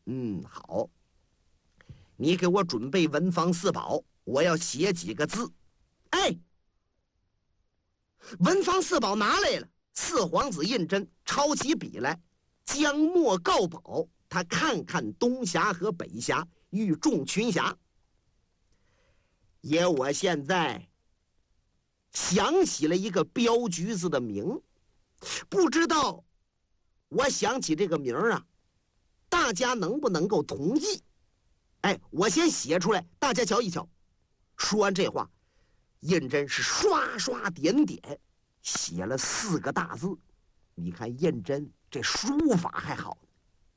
好，你给我准备文房四宝，我要写几个字。哎，文房四宝拿来了。四皇子胤禛抄起笔来，将墨告宝。他看看东峡和北峡，欲众群侠。爷，我现在想起了一个镖局子的名，不知道我想起这个名啊，大家能不能够同意？哎，我先写出来，大家瞧一瞧。说完这话，胤禛是刷刷点点写了4个大字。你看胤禛这书法还好呢，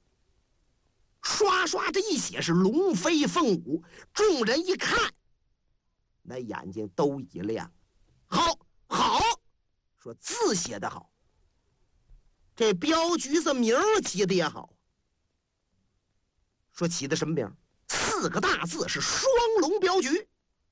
刷刷这一写是龙飞凤舞，众人一看，那眼睛都一亮。好，说字写得好，这镖局子名起的也好。说起的什么名？4个大字是双龙镖局。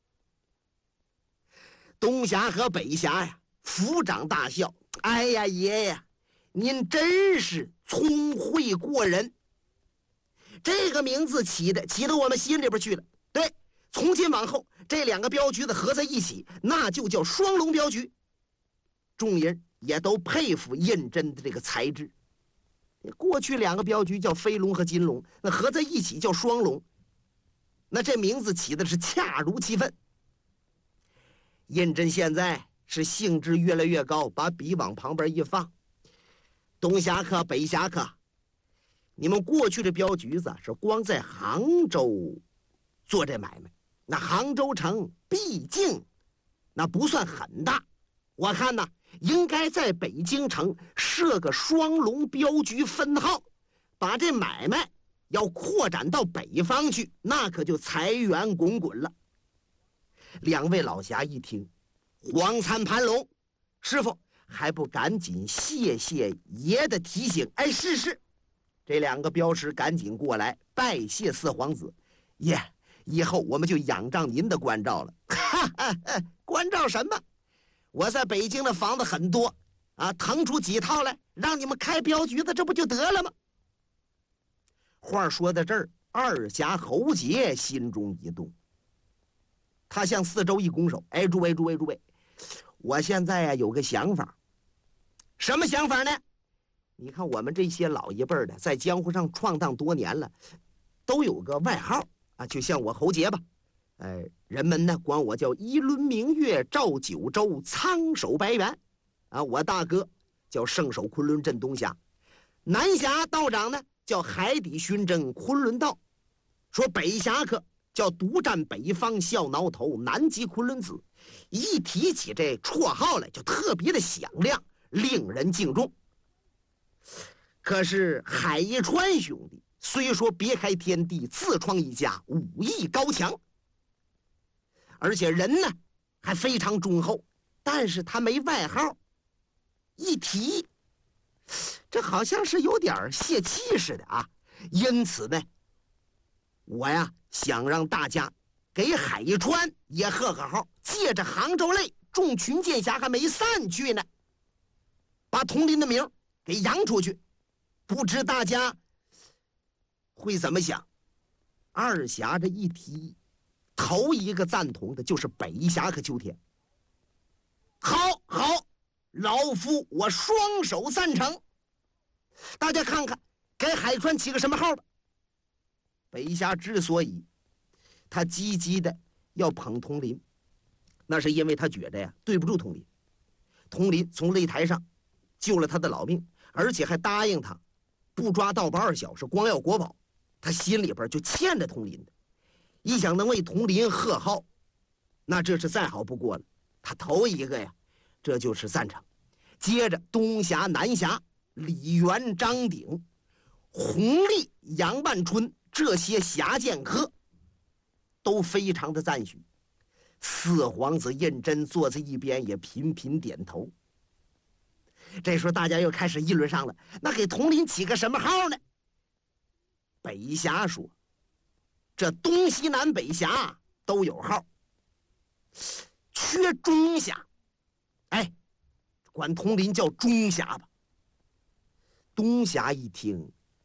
东峡和北峡呀，抚掌大笑。哎呀，爷呀，您真是聪慧过人。这个名字起的我们心里边去了。对，从今往后这2个镖局的合在一起，那就叫双龙镖局。众人也都佩服胤禛的这个才智。过去2个镖局叫飞龙和金龙，那合在一起叫双龙，那这名字起的是恰如其分。胤禛现在是兴致越来越高，把笔往旁边一放。东侠客、北侠客，你们过去的镖局子是光在杭州做这买卖，那杭州城毕竟那不算很大，我看呢应该在北京城设个双龙镖局分号，把这买卖要扩展到北方去，那可就财源滚滚了。2位老侠一听，黄参盘龙，师傅还不赶紧谢谢爷的提醒？哎，是。这2个镖师赶紧过来拜谢4皇子。爷，以后我们就仰仗您的关照了。关照什么？我在北京的房子很多啊，腾出几套来让你们开镖局子，这不就得了吗？话说到这儿，二侠侯杰心中一动，他向四周一拱手：哎，诸位，我现在呀有个想法。什么想法呢？你看我们这些老一辈的在江湖上闯荡多年了，都有个外号啊，就像我侯杰吧，人们呢管我叫一轮明月照九州，苍手白猿啊。我大哥叫圣手昆仑镇东峡，南峡道长呢叫海底寻真昆仑道，说北侠客叫独占北方笑挠头南极昆仑子。一提起这绰号来就特别的响亮，令人敬重。可是海一川兄弟虽说别开天地，自创一家，武艺高强，而且人呢还非常忠厚，但是他没外号，一提这好像是有点泄气似的啊。因此呢，我呀想让大家给海一川也贺个号，借着杭州类众群剑侠还没散去呢，把佟林的名给扬出去，不知大家会怎么想？二侠这一提，头一个赞同的就是北侠和秋天。好，老夫我双手赞成。大家看看给海川起个什么号吧。北侠之所以他积极的要捧佟林，那是因为他觉得呀对不住佟林。佟林从擂台上救了他的老命，而且还答应他不抓盗宝2小，是光要国宝，他心里边就欠着佟林的。一想能为佟林贺号，那这是再好不过了。他头一个呀这就是赞成。接着东侠、南侠、李元、张鼎、弘历、杨万春这些侠剑客都非常的赞许。四皇子胤禛坐在一边也频频点头。这时候大家又开始议论上了，那给佟林起个什么号呢？北侠说，这东西南北侠都有号，缺中侠，哎，管佟林叫中侠吧。东侠一听，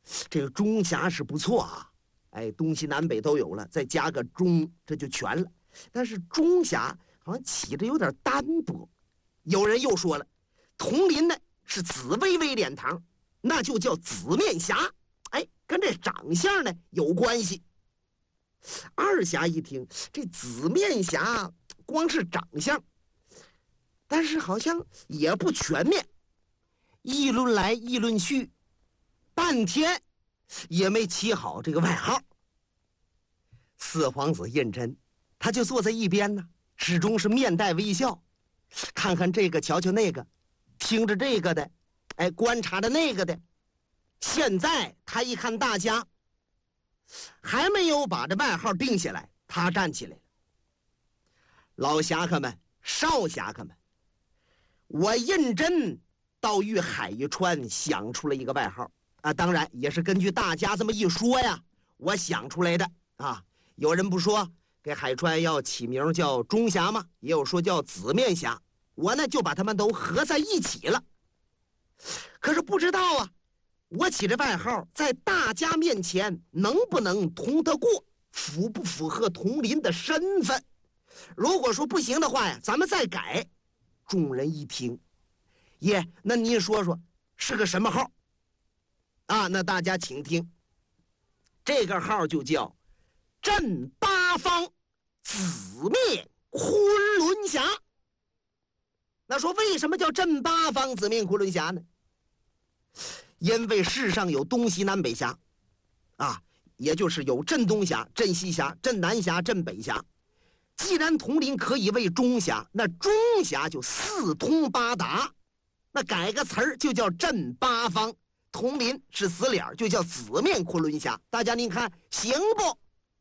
这个中侠是不错啊，哎，东西南北都有了，再加个中，这就全了。但是中侠好像起着有点单薄。有人又说了，铜林呢是紫薇薇脸膛，那就叫紫面侠，哎，跟这长相呢有关系。二侠一听，这紫面侠光是长相，但是好像也不全面，议论来议论去，半天也没起好这个外号。四皇子胤禛他就坐在一边呢，始终是面带微笑，看看这个瞧瞧那个，听着这个的，哎，观察着那个的。现在他一看大家还没有把这外号定下来，他站起来了。老侠客们，少侠客们，我胤禛倒与海川想出了一个外号啊，当然也是根据大家这么一说呀，我想出来的啊。有人不说给海川要起名叫中侠吗？也有说叫紫面侠，我呢就把他们都合在一起了。可是不知道啊，我起这外号在大家面前能不能通得过，符不符合铜林的身份？如果说不行的话呀，咱们再改。众人一听，爷，那您说说是个什么号啊？那大家请听，这个号就叫镇八方紫面昆仑侠。那说为什么叫镇八方紫面昆仑侠呢？因为世上有东西南北侠啊，也就是有镇东侠、镇西侠、镇南侠、镇北侠。既然铜林可以为中侠，那中侠就四通八达，那改个词儿就叫镇八方。铜林是死脸，就叫紫面昆仑侠。大家您看行不？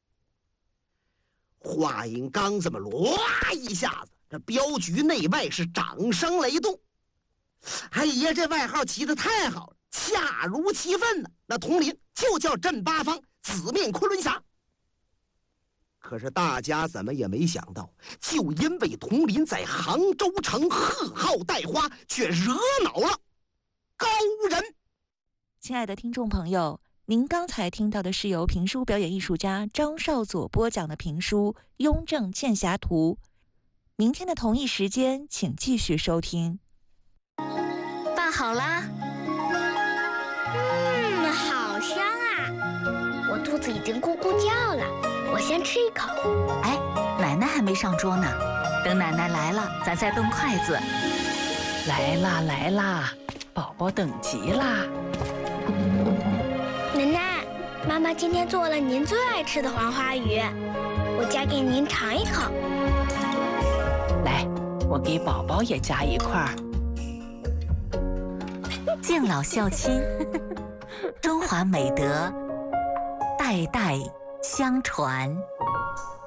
话音刚这么唰一下子，这镖局内外是掌声雷动。哎呀，这外号起得太好了，恰如其分呢。那铜林就叫镇八方紫面昆仑侠。可是大家怎么也没想到，就因为铜林在杭州城贺号带花，却惹恼了高人。 亲爱的听众朋友，您刚才听到的是由评书表演艺术家张少佐播讲的评书《雍正剑侠图》。明天的同一时间，请继续收听。 饭好啦。 好香啊！我肚子已经咕咕叫了，我先吃一口。 哎，奶奶还没上桌呢，等奶奶来了，咱再动筷子。 来啦来啦，宝宝等急啦！ 奶奶，妈妈今天做了您最爱吃的黄花鱼，我夹给您尝一口。 来，我给宝宝也夹一块儿。 敬老孝亲，中华美德代代相传。